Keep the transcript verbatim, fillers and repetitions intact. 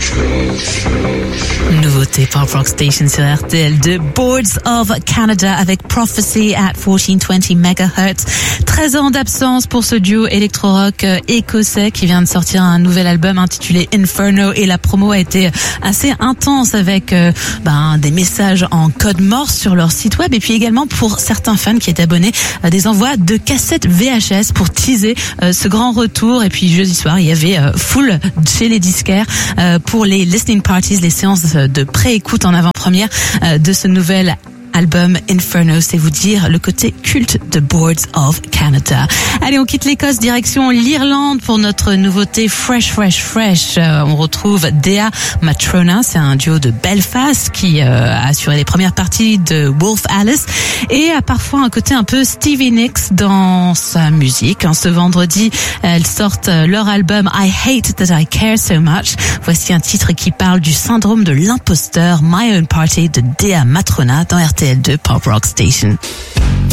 Nouveauté Pop Rock Station sur R T L deux, Boards of Canada avec Prophecy at fourteen twenty megahertz. treize ans d'absence pour ce duo électro-rock écossais qui vient de sortir un nouvel album intitulé Inferno, et la promo a été assez intense avec euh, ben, des messages en code morse sur leur site web, et puis également pour certains fans qui étaient abonnés à des envois de cassettes V H S pour teaser euh, ce grand retour. Et puis jeudi soir, il y avait euh, full chez les disquaires euh, pour les listening parties, les séances de pré-écoute en avant-première euh, de ce nouvel album Inferno. C'est vous dire le côté culte de Boards of Canada. Allez, on quitte l'Écosse, direction l'Irlande pour notre nouveauté Fresh Fresh Fresh. Euh, on retrouve Dea Matrona, c'est un duo de Belfast qui euh, a assuré les premières parties de Wolf Alice et a parfois un côté un peu Stevie Nicks dans sa musique. Ce vendredi, elles sortent leur album I Hate That I Care So Much. Voici un titre qui parle du syndrome de l'imposteur, My Own Party de Dea Matrona dans R T L deux Pop Rock Station.